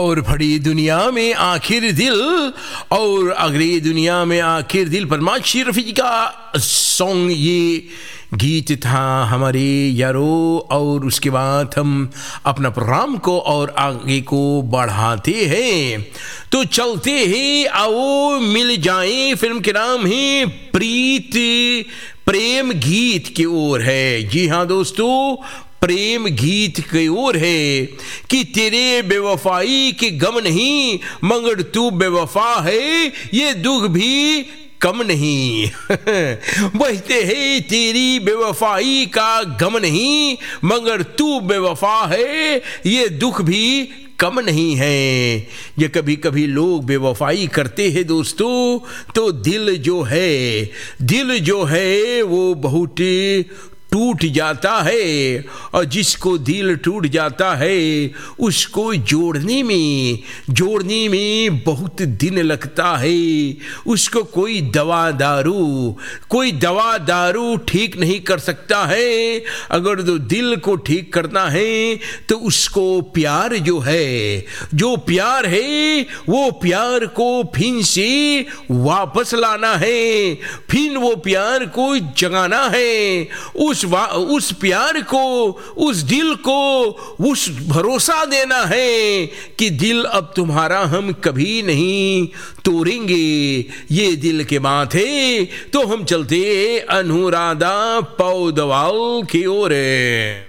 और बड़ी दुनिया में आखिर दिल, और अगली दुनिया में आखिर दिल परमाशी रफ़ी जी का सॉन्ग ये गीत था हमारे यारो। और उसके बाद हम अपना प्रोग्राम को और आगे को बढ़ाते हैं, तो चलते हैं आओ मिल जाए। फिल्म के नाम है प्रीत प्रेम गीत की ओर है। जी हाँ दोस्तों, प्रेम गीत की ओर है कि तेरे बेवफाई के गम नहीं मगर तू बेवफा है, ये दुख भी कम नहीं बहते है तेरी बेवफाई का गम नहीं मगर तू बेवफा है, ये दुख भी कम नहीं है। ये कभी कभी लोग बेवफाई करते हैं दोस्तों, तो दिल जो है वो बहुत टूट जाता है, और जिसको दिल टूट जाता है उसको जोड़ने में बहुत दिन लगता है। उसको कोई दवा दारू ठीक नहीं कर सकता है। अगर तो दिल को ठीक करना है तो उसको प्यार जो प्यार है वो प्यार को फिर से वापस लाना है, फिर वो प्यार को जगाना है। उस प्यार को, उस दिल को, उस भरोसा देना है कि दिल अब तुम्हारा हम कभी नहीं तोड़ेंगे। ये दिल के बात है। तो हम चलते अनुराधा पौडवाल की ओर।